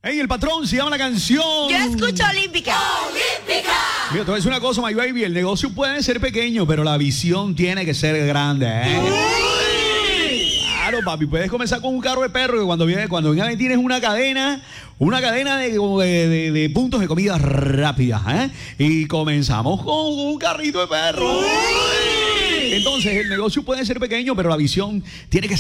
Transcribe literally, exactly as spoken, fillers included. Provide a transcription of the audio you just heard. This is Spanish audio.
Hey, el patrón se llama la canción. Yo escucho Olímpica. ¡Olímpica! Mira, te voy a decir una cosa, my baby. El negocio puede ser pequeño, pero la visión tiene que ser grande, ¿eh? Claro, papi. Puedes comenzar con un carro de perro que cuando viene, cuando viene tienes una cadena, una cadena de, de, de, de puntos de comida rápida, ¿eh? Y comenzamos con un carrito de perro. Entonces, el negocio puede ser pequeño, pero la visión tiene que ser